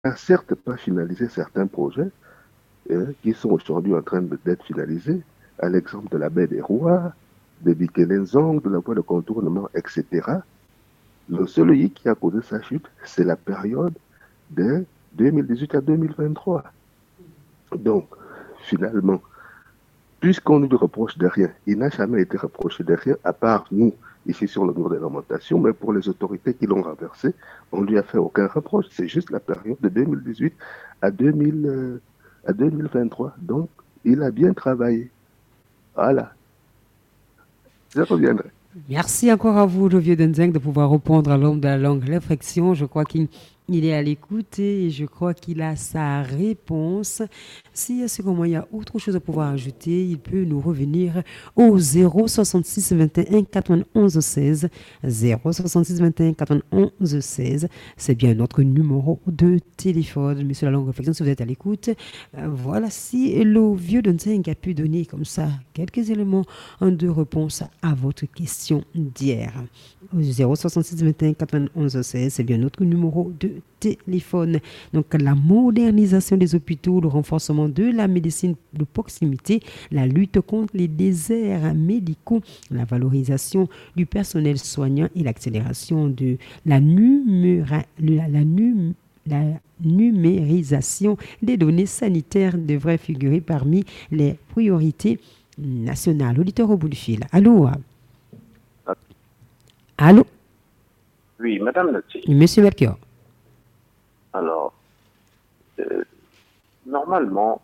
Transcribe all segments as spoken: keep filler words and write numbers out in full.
n'a certes pas finalisé certains projets hein, qui sont aujourd'hui en train d'être finalisés, à l'exemple de la baie des Rois, de Bikelenzong, de la voie de contournement, et cetera. Le seul hic qui a causé sa chute, c'est la période de deux mille dix-huit à deux mille vingt-trois. Donc, finalement, puisqu'on ne lui reproche de rien, il n'a jamais été reproché de rien, à part nous, ici sur le mur de lamentation, mais pour les autorités qui l'ont renversé, on ne lui a fait aucun reproche. C'est juste la période de deux mille dix-huit à, deux mille, euh, à deux mille vingt-trois. Donc, il a bien travaillé. Voilà, je reviendrai. Merci encore à vous, le vieux Denzeng, de pouvoir répondre à l'homme de la longue réflexion. Je crois qu'il il est à l'écoute et je crois qu'il a sa réponse. Si à ce moment il y a autre chose à pouvoir ajouter, il peut nous revenir au zéro soixante-six vingt et un quatre-vingt-onze seize. zéro soixante-six vingt et un quatre-vingt-onze seize. C'est bien notre numéro de téléphone. Monsieur la longue réflexion, si vous êtes à l'écoute, euh, voilà si le vieux Denzeng a pu donner comme ça quelques éléments de réponse à votre question d'hier. zéro soixante-six vingt et un quatre-vingt-onze seize, c'est bien notre numéro de téléphone. Donc la modernisation des hôpitaux, le renforcement de la médecine de proximité, la lutte contre les déserts médicaux, la valorisation du personnel soignant et l'accélération de la, numéra, la, la, num, la numérisation des données sanitaires devrait figurer parmi les priorités nationales. Auditeur au bout du fil. Allô? Allô? Oui, Madame Nati. Monsieur Melchior. Alors, euh, normalement,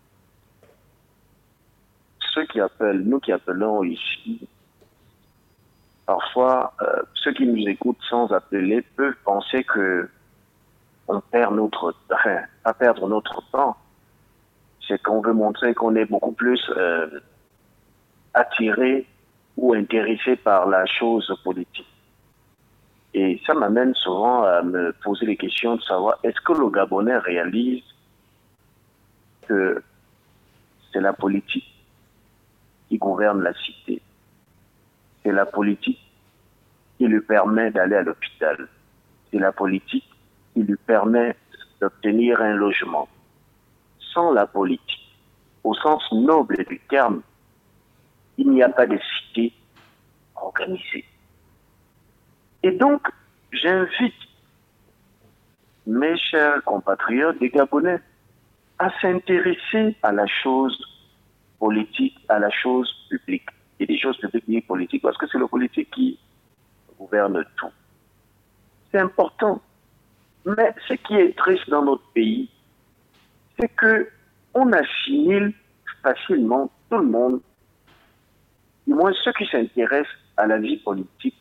ceux qui appellent, nous qui appelons ici, parfois, euh, ceux qui nous écoutent sans appeler peuvent penser que on perd notre, enfin, à perdre notre temps. C'est qu'on veut montrer qu'on est beaucoup plus euh, attiré ou intéressé par la chose politique. Et ça m'amène souvent à me poser les questions de savoir est-ce que le Gabonais réalise que c'est la politique qui gouverne la cité. C'est la politique qui lui permet d'aller à l'hôpital. C'est la politique qui lui permet d'obtenir un logement. Sans la politique, au sens noble du terme, il n'y a pas de cité organisée. Et donc, j'invite mes chers compatriotes des Gabonais à s'intéresser à la chose politique, à la chose publique. Et des choses publiques et politiques, parce que c'est le politique qui gouverne tout. C'est important. Mais ce qui est triste dans notre pays, c'est que on assimile facilement tout le monde, du moins ceux qui s'intéressent à la vie politique,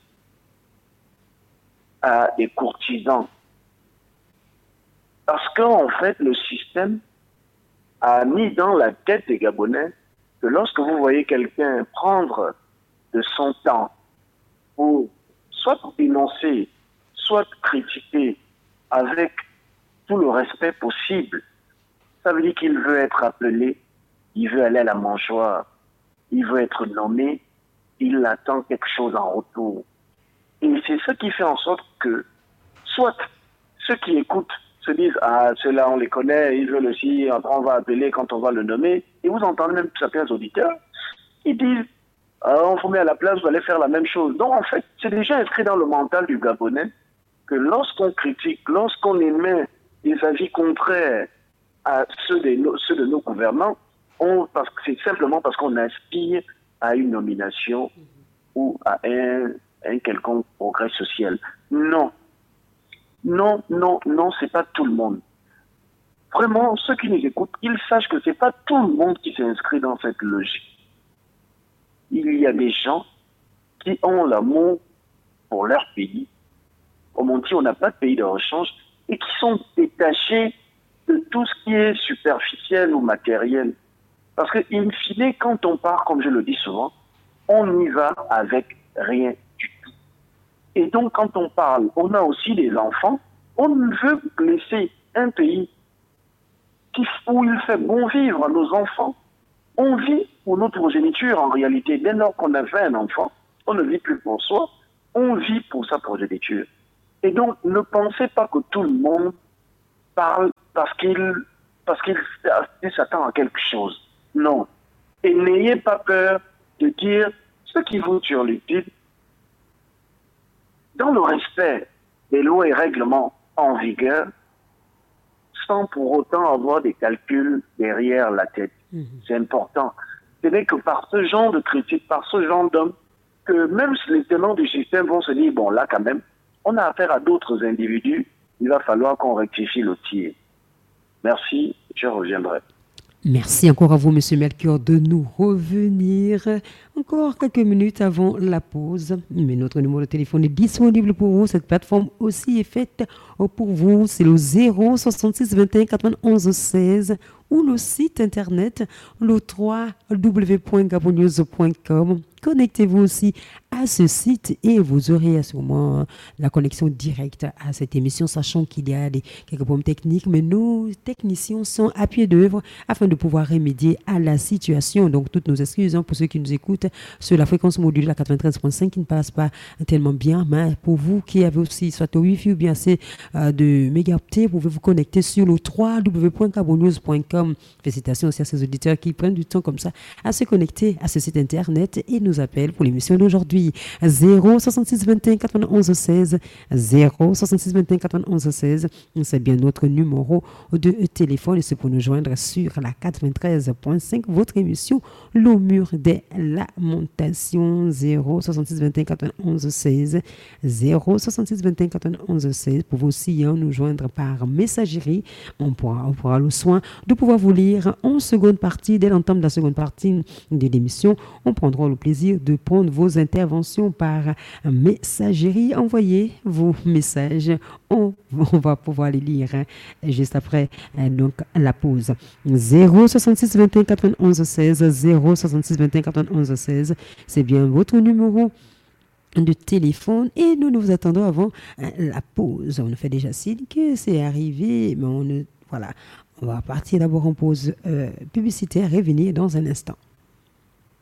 à des courtisans. Parce qu'en fait, le système a mis dans la tête des Gabonais que lorsque vous voyez quelqu'un prendre de son temps pour soit dénoncer, soit critiquer avec tout le respect possible, ça veut dire qu'il veut être appelé, il veut aller à la mangeoire, il veut être nommé, il attend quelque chose en retour. Et c'est ce qui fait en sorte que, soit ceux qui écoutent se disent « Ah, ceux-là, on les connaît, ils veulent aussi, on va appeler quand on va le nommer. » Et vous entendez même certains auditeurs, ils disent ah, « On vous met à la place, vous allez faire la même chose. » Donc, en fait, c'est déjà inscrit dans le mental du Gabonais que lorsqu'on critique, lorsqu'on émet des avis contraires à ceux de nos, ceux de nos gouvernants, on, parce que c'est simplement parce qu'on aspire à une nomination ou à un, un quelconque progrès social. Non. Non, non, non, c'est pas tout le monde. Vraiment, ceux qui nous écoutent, ils sachent que c'est pas tout le monde qui s'inscrit dans cette logique. Il y a des gens qui ont l'amour pour leur pays. Comme on dit, on n'a pas de pays de rechange, et qui sont détachés de tout ce qui est superficiel ou matériel. Parce que, in fine, quand on part, comme je le dis souvent, on y va avec rien du tout. Et donc, quand on parle, on a aussi des enfants, on veut laisser un pays qui, où il fait bon vivre à nos enfants. On vit pour notre progéniture, en réalité. Dès lors qu'on a fait un enfant, on ne vit plus pour soi, on vit pour sa progéniture. Et donc, ne pensez pas que tout le monde parle parce qu'il parce qu'il s'attend à quelque chose. Non. Et n'ayez pas peur de dire ce qui vaut sur l'étude dans le respect des lois et règlements en vigueur, sans pour autant avoir des calculs derrière la tête. Mmh. C'est important. Ce n'est que par ce genre de critique, par ce genre d'homme, que même les tenants du système vont se dire, bon là quand même, on a affaire à d'autres individus, il va falloir qu'on rectifie le tir. Merci, je reviendrai. Merci encore à vous, Monsieur Melchior, de nous revenir encore quelques minutes avant la pause. Mais notre numéro de téléphone est disponible pour vous. Cette plateforme aussi est faite pour vous. C'est le zéro soixante-six vingt et un quatre-vingt-onze seize ou le site internet le w w w point gabonews point com. Connectez-vous aussi à ce site et vous aurez à ce moment la connexion directe à cette émission, sachant qu'il y a des, quelques problèmes techniques, mais nos techniciens sont à pied d'œuvre afin de pouvoir remédier à la situation. Donc, toutes nos excuses hein, pour ceux qui nous écoutent sur la fréquence modulée à quatre-vingt-treize virgule cinq qui ne passe pas tellement bien, mais pour vous qui avez aussi soit au Wi-Fi ou bien assez euh, de mégaoctets, vous pouvez vous connecter sur le w w w point gabonews point com. Félicitations aussi à ces auditeurs qui prennent du temps comme ça à se connecter à ce site internet et nous appellent pour l'émission d'aujourd'hui. zéro soixante-six vingt et un quatre-vingt-onze seize, zéro soixante-six vingt et un quatre-vingt-onze seize, c'est bien notre numéro de téléphone et c'est pour nous joindre sur la quatre-vingt-treize virgule cinq, votre émission Le Mur des Lamentations. Zéro soixante-six vingt et un quatre-vingt-onze seize, zéro soixante-six vingt et un quatre-vingt-onze seize. Pour vous aussi hein, nous joindre par messagerie, on pourra, on pourra le soin de pouvoir vous lire en seconde partie. Dès l'entame de la seconde partie de l'émission, on prendra le plaisir de prendre vos interventions par messagerie. Envoyez vos messages, on, on va pouvoir les lire hein, juste après hein, donc la pause. Zéro soixante-six vingt et un quatre-vingt-onze seize, zéro soixante-six vingt et un quatre-vingt-onze seize, c'est bien votre numéro de téléphone et nous nous attendons avant hein, la pause. On fait déjà signe que c'est arrivé, mais on ne, voilà, on va partir d'abord en pause euh, publicitaire et revenir dans un instant.